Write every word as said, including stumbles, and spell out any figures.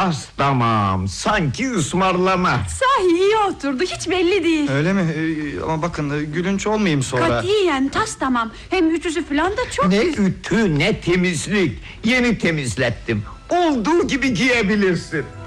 Tas tamam, sanki ısmarlama. Sahi iyi oturdu, hiç belli değil. Öyle mi? Ee, ama bakın e, gülünç olmayayım sonra. Katiyen tas tamam. Hem ütüsü falan da çok Ne güzel. ütü ne temizlik. Yeni temizlettim. Olduğu gibi giyebilirsin.